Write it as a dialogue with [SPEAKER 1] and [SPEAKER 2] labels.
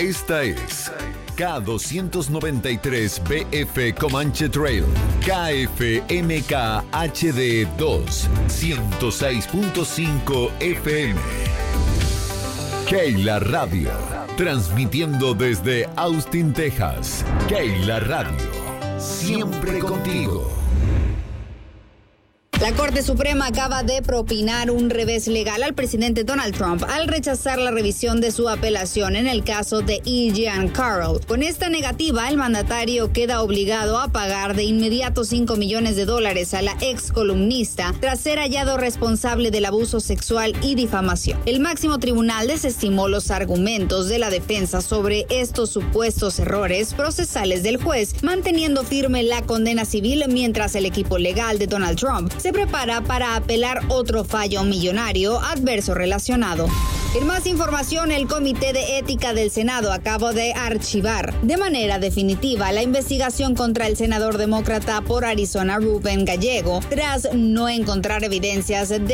[SPEAKER 1] Esta es K293BF Comanche Trail, KFMK HD 2, 106.5 FM. Keila Radio, transmitiendo desde Austin, Texas. Keila Radio, siempre contigo.
[SPEAKER 2] La Corte Suprema acaba de propinar un revés legal al presidente Donald Trump al rechazar la revisión de su apelación en el caso de E. Jean Carroll. Con esta negativa, el mandatario queda obligado a pagar de inmediato $5 millones a la ex columnista tras ser hallado responsable del abuso sexual y difamación. El máximo tribunal desestimó los argumentos de la defensa sobre estos supuestos errores procesales del juez, manteniendo firme la condena civil mientras el equipo legal de Donald Trump se prepara para apelar otro fallo millonario adverso relacionado. En más información, el Comité de Ética del Senado acaba de archivar de manera definitiva la investigación contra el senador demócrata por Arizona Rubén Gallego tras no encontrar evidencias de